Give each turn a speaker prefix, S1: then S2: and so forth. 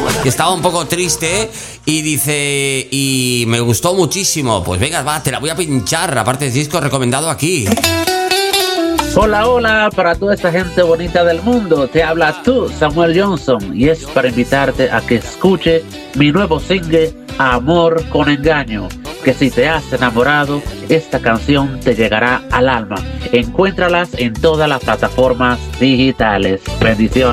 S1: que estaba un poco triste y dice, y me gustó muchísimo. Pues venga, va, te la voy a pinchar, aparte de disco recomendado aquí.
S2: Hola, hola, para toda esta gente bonita del mundo, te habla tú, Samuel Johnson, y es para invitarte a que escuche mi nuevo single, Amor con Engaño, que si te has enamorado, esta canción te llegará al alma. Encuéntralas en todas las plataformas digitales. Bendiciones.